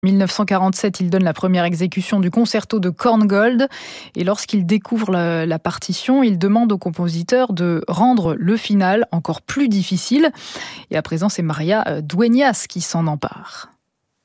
1947, il donne la première exécution du concerto de Korngold et lorsqu'il découvre la partition, il demande au compositeur de rendre le final encore plus difficile. Et à présent, c'est Maria Dueñas qui s'en empare.